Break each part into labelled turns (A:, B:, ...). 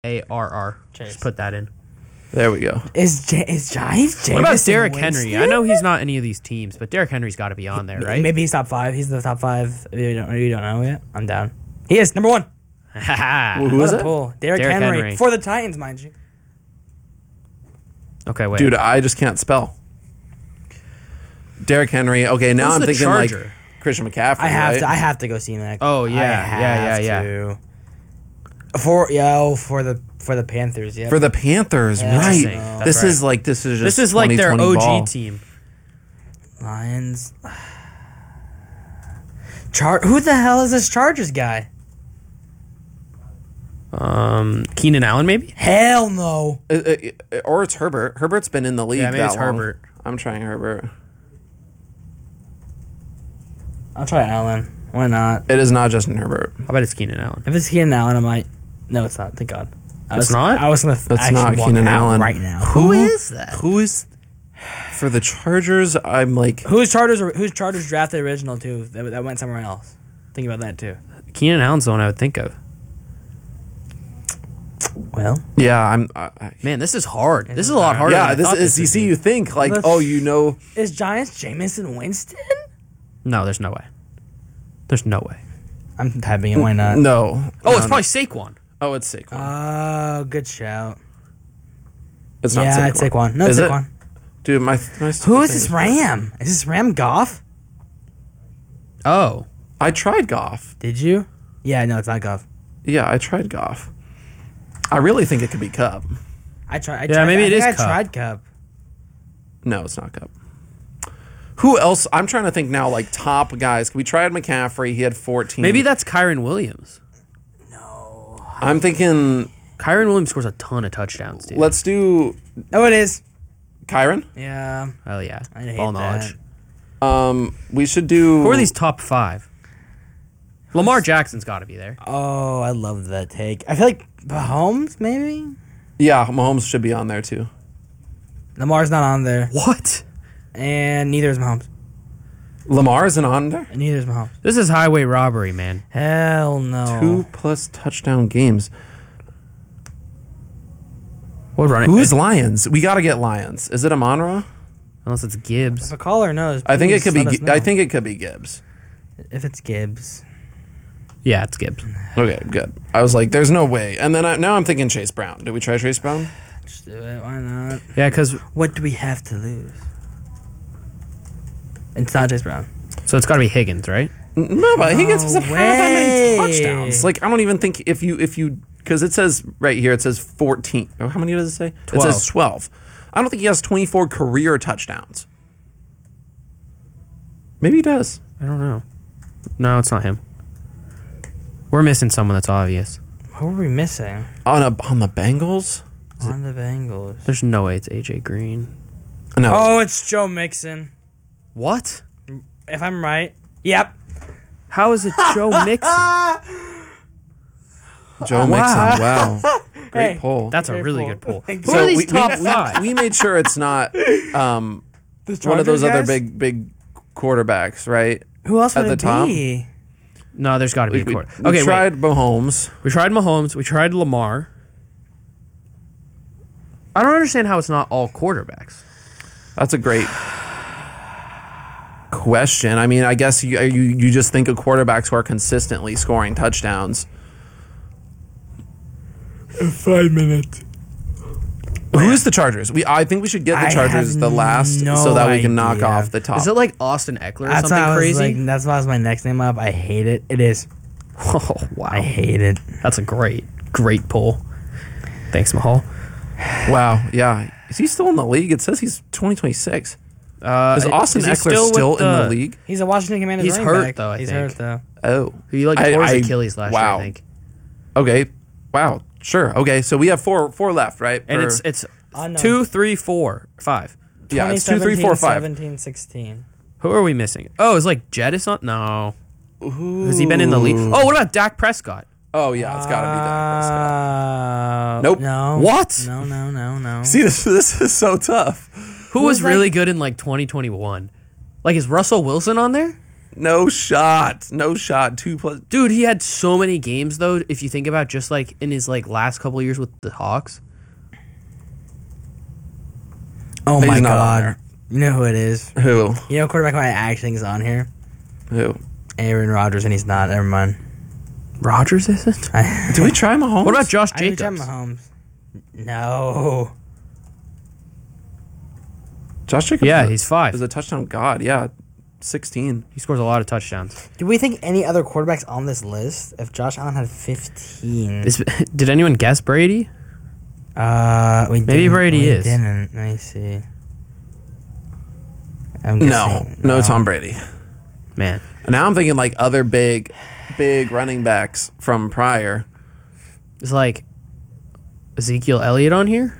A: ARR. Just put that in.
B: There we go.
C: Is Giants?
A: What about Derrick Henry? I know he's not any of these teams, but Derrick Henry's got to be on there, right?
C: Maybe he's top 5. He's the top 5. You don't know yet. I'm down. He is number 1.
B: Who is it?
C: Derrick Henry for the Titans, mind you.
A: Okay, wait.
B: Dude, I just can't spell. Derrick Henry. Okay, now I'm thinking like Christian McCaffrey.
C: I have to go see him.
A: Oh yeah.
C: For the Panthers, yeah.
B: For the Panthers, right? This is
A: like their OG
B: ball.
A: team.
C: Lions. Who the hell is this Chargers guy?
A: Keenan Allen, maybe?
C: Hell no.
B: Or it's Herbert. Herbert's been in the league.
A: Yeah, maybe it's
B: long.
A: Herbert.
B: I'm trying Herbert.
C: I'll try Allen. Why not?
B: It is not Justin Herbert.
A: I bet it's Keenan Allen.
C: If it's Keenan Allen, I might. No, it's not. Thank God.
A: It's not?
C: I was gonna.
B: That's not Keenan Allen
C: right now.
A: Who is that?
B: Who is for the Chargers? I'm like,
C: who's Chargers drafted original too? That went somewhere else. Think about that too.
A: Keenan Allen's the one I would think of.
C: Well,
B: yeah,
A: man, this is hard. This is a lot harder.
B: Yeah, this is. You see, you think like,
C: is Giants Jameis Winston?
A: No, there's no way. There's no way.
C: I'm typing it. Why not?
B: No.
A: It's probably Saquon.
B: Oh, it's Saquon.
C: Oh, good shout.
B: It's not Saquon.
C: Yeah, it's Saquon. No, it's Saquon.
B: Dude,
C: who is this Ram? Is this Ram Goff?
A: Oh.
B: I tried Goff.
C: Did you? Yeah, no, it's not Goff.
B: Yeah, I tried Goff. I really think it could be Cup.
A: Maybe it is Cup.
C: I tried Cup.
B: No, it's not Cup. Who else? I'm trying to think now, like top guys. We tried McCaffrey. He had 14.
A: Maybe that's Kyron Williams.
C: No.
B: I'm thinking
A: Kyron Williams scores a ton of touchdowns, dude.
B: Let's do.
C: Oh, it is.
B: Kyron?
C: Yeah.
A: Oh, yeah.
C: I hate
A: Ball
C: that.
A: knowledge.
B: We should do.
A: Who are these top 5? Lamar Jackson's got to be there.
C: Oh, I love that take. I feel like Mahomes, maybe?
B: Yeah, Mahomes should be on there, too.
C: Lamar's not on there.
A: What?
C: And neither is Mahomes.
B: Lamar isn't on there?
C: And neither is Mahomes.
A: This is highway robbery, man.
C: Hell no.
B: 2+ touchdown games.
A: What running?
B: Who's Lions? We got to get Lions. Is it Amon-Ra?
A: Unless it's Gibbs.
C: If a caller knows,
B: I think it could be.
C: I
B: think it could be Gibbs.
C: If it's Gibbs.
A: Yeah, it's Gibbs.
B: Okay, good. I was like, "There's no way." And then now I'm thinking Chase Brown. Did we try Chase Brown?
C: Just do it. Why not?
A: Yeah, because
C: what do we have to lose? It's not Chase Brown.
A: So it's got to be Higgins, right?
B: No, but Higgins doesn't have that many touchdowns. Like, I don't even think if you because it says right here, it says 14. Oh, how many does it say?
A: 12.
B: It says 12. I don't think he has 24 career touchdowns. Maybe he does.
A: I don't know. No, it's not him. We're missing someone that's obvious.
C: Who are we missing?
B: On the Bengals?
C: On the Bengals.
A: There's no way it's AJ Green.
B: No.
C: Oh, it's Joe Mixon.
A: What?
C: If I'm right. Yep.
A: How is it Joe Mixon?
B: Joe Mixon. Wow. Great pull.
A: That's a really good pull.
C: Who
A: are these top 5?
B: We made sure it's not one of those other big quarterbacks, right?
C: Who else
B: at
C: would
B: the
C: it
B: top?
C: be?
A: No, there's got to be a quarterback.
B: We tried Mahomes.
A: We tried Mahomes. We tried Lamar. I don't understand how it's not all quarterbacks.
B: That's a great question. I mean, I guess you just think of quarterbacks who are consistently scoring touchdowns.
C: 5 minutes.
B: Who's the Chargers? I think we should get the Chargers the last so that we can knock off the top.
A: Is it like Austin Eckler or
C: That's
A: something crazy?
C: That's why I was my next name up. I hate it. It is.
A: Oh, wow.
C: I hate it.
A: That's a great pull. Thanks, Mahal.
B: Wow. Yeah. Is he still in the league? It says he's 2026. Is Austin Eckler still in the league?
C: He's a Washington Commanders
A: He's
C: running
A: hurt,
C: back.
A: though, I
C: He's
A: think.
C: hurt, though.
B: Oh.
A: He tore his Achilles last year, I think.
B: Okay. Wow. Sure. Okay. So we have four left, right?
A: And it's 2, 3, 4, 5.
B: Yeah, it's 2, 3, 4, 5.
C: 17, 16.
A: Who are we missing? Oh, is like Jettis on? No. Has he been in the league? Oh, what about Dak Prescott?
B: Oh, yeah. It's got to be Dak Prescott. Nope.
C: No.
A: What?
C: No.
B: See, this is so tough.
A: Who was really good in like 2021? Like, is Russell Wilson on there?
B: No shot. No shot. 2+.
A: Dude, he had so many games though. If you think about just like in his like last couple of years with the Hawks.
C: Oh
B: He's
C: my
B: not on
C: god.
B: there.
C: You know who it is?
B: Who?
C: You know quarterback I actually think is on here?
B: Who?
C: Aaron Rodgers, and he's not. Never mind.
A: Rodgers isn't.
B: Do we try Mahomes?
A: What about Josh
C: I think
A: Jacobs?
C: Mahomes. No.
B: Josh Jacobs?
A: Yeah, he's 5.
B: Is a touchdown god. Yeah, 16.
A: He scores a lot of touchdowns.
C: Do we think any other quarterbacks on this list? If Josh Allen had 15,
A: Did anyone guess Brady?
C: maybe
A: Brady is.
C: Didn't. Let me see. I'm
B: No,
C: guessing,
B: no Tom Brady.
A: Man,
B: And now I'm thinking like other big running backs from prior.
A: it's like Ezekiel Elliott on here.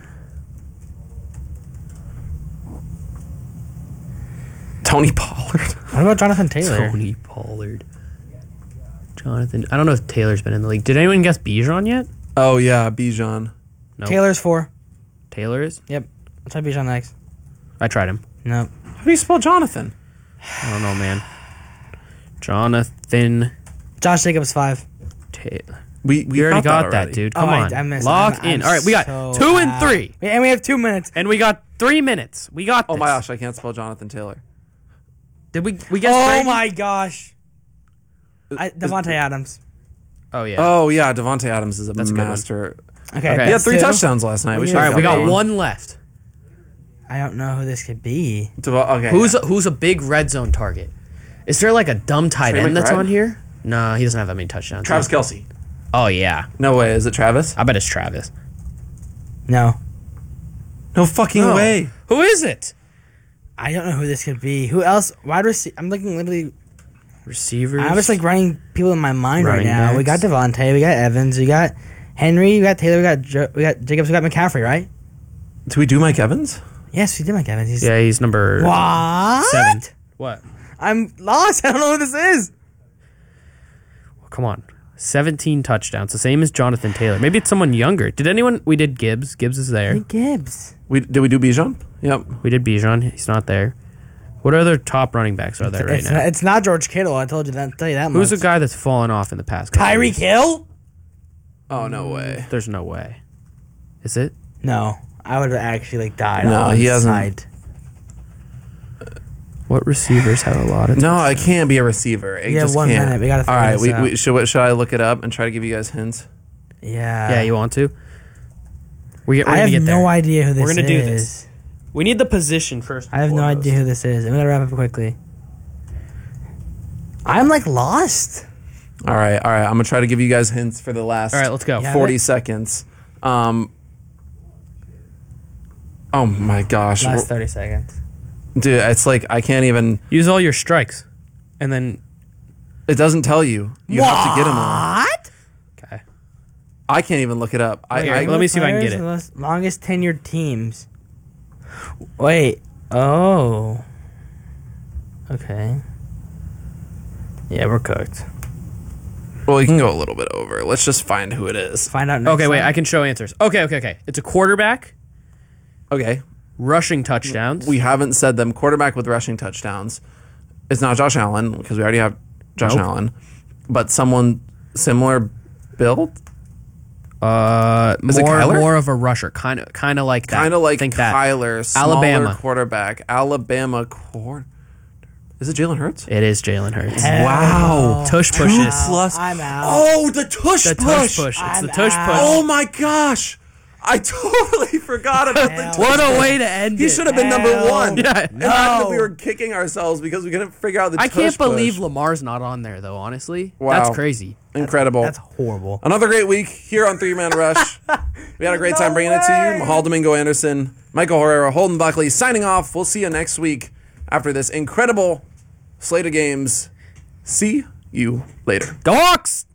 B: Tony Pollard.
C: What about Jonathan Taylor?
A: Tony Pollard. Jonathan. I don't know if Taylor's been in the league. Did anyone guess Bijan yet?
B: Oh yeah, Bijan.
A: Nope.
C: Taylor's 4.
A: Taylor is?
C: Yep. I'll try Bijan next.
A: I tried him.
C: Nope.
B: How do you spell Jonathan?
A: I don't know, man. Jonathan
C: Josh Jacobs 5.
A: Taylor.
B: We
A: already got that,
B: already.
A: dude.
C: Oh,
A: Come
C: I
A: on.
C: missed it.
A: Lock
C: I'm
A: in. All right, we got
C: so
A: 2 and
C: bad.
A: 3.
C: And we have 2 minutes.
A: And we got 3 minutes. We got this.
B: Oh my gosh, I can't spell Jonathan Taylor.
A: Did we guess
C: Oh
A: Brady?
C: my gosh. Devontae Adams.
A: Oh, yeah.
B: Oh yeah, Devontae Adams is a
A: That's a good one.
B: master.
C: Okay.
A: Okay.
B: He had 3
C: 2.
B: touchdowns last night. We
C: Yeah.
B: should
A: All right, we got
B: one.
A: one left.
C: I don't know who this could be.
B: Okay.
A: Who's a big red zone target? Is there like a dumb tight
B: Trey
A: end that's
B: McBride?
A: on here? No, he doesn't have that many touchdowns.
B: Travis Kelce?
A: Oh, yeah.
B: No way. Is it Travis?
A: I bet it's Travis.
C: No.
B: No fucking
A: No.
B: way.
A: Who is it?
C: I don't know who this could be. Who else? Wide receiver. I'm looking literally.
A: Receivers.
C: I'm just like running people in my mind right
A: Running
C: now. We got
A: backs.
C: Devontae. We got Evans. We got Henry. We got Taylor. We got Jacobs. We got McCaffrey. Right?
B: Did we do Mike Evans?
C: Yes, we did Mike Evans. He's,
A: Yeah, he's number
C: What?
A: 7. What?
C: I'm lost. I don't know who this is.
A: Come on. 17 touchdowns. The same as Jonathan Taylor. Maybe it's someone younger. Did anyone... We did Gibbs. Gibbs is there.
C: Gibbs.
B: Did we do Bijan? Yep.
A: We did Bijan. He's not there. What other top running backs are there right now?
C: It's not George Kittle. I told you that. Tell you that
A: Who's
C: much.
A: a guy that's fallen off in the past couple
C: Tyreek
A: years?
C: Hill?
B: Oh no way.
A: There's no way. Is it?
C: No, I would have actually died.
B: No,
C: on
B: he
C: the
B: hasn't.
C: side.
A: What receivers have a lot of...
B: No, I can't be a receiver. It
C: We have
B: just
C: 1
B: can't.
C: minute. We gotta
B: All right,
C: figure this
B: should I look it up and try to give you guys hints?
C: Yeah.
A: Yeah, you want to? We're
C: I
A: gonna
C: have
A: get there.
C: no idea who this is.
A: We're gonna do this. We need the position first.
C: I have no idea who this is. I'm gonna wrap up quickly. I'm lost.
B: All right. I'm gonna try to give you guys hints for the last.
A: All right, let's go.
C: Yeah.
B: 40 seconds. Oh my gosh,
C: Last 30 seconds.
B: dude! It's like I can't even.
A: Use all your strikes, and then
B: It doesn't tell you. You have to get them all.
C: What?
A: okay.
B: I can't even look it up.
A: Here, let me see if I can get it.
C: Longest tenured teams. Wait. Oh. Okay. Yeah, we're cooked.
B: Well, you can go a little bit over. Let's just find who it is.
C: Find out next
A: Okay, wait.
C: time.
A: I can show answers. Okay. It's a quarterback,
B: Okay.
A: rushing touchdowns.
B: We haven't said them. Quarterback with rushing touchdowns. It's not Josh Allen because we already have Josh
A: Nope.
B: Allen, but someone similar build. Is it Kyler?
A: more of a rusher, kind of like that.
B: Kind of like
A: Think that.
B: Kyler, smaller
A: Alabama.
B: quarterback. Alabama quarter. Is it Jalen Hurts?
A: It is Jalen Hurts.
B: Wow.
A: Tush pushes.
B: Plus.
C: I'm out.
B: Oh, the tush
A: The
B: push.
A: tush push. It's
C: I'm
A: the tush
C: out.
A: push.
B: Oh my gosh. I totally forgot about the
C: Hell
B: tush
A: What
B: push.
A: a way to end
B: He
A: it.
B: should have been number
C: Hell
B: 1.
A: Yeah.
B: Imagine if we were kicking ourselves because we couldn't figure out the
A: I
B: tush
A: can't believe
B: push.
A: Lamar's not on there, though, honestly.
B: Wow.
A: That's crazy.
B: Incredible.
C: That's horrible.
B: Another great week here on 3-Man Rush. We had a great time bringing it to you. Mahal Domingo Anderson, Michael Herrera, Holden Buckley signing off. We'll see you next week after this incredible slate of games. See you later.
A: Go Hawks!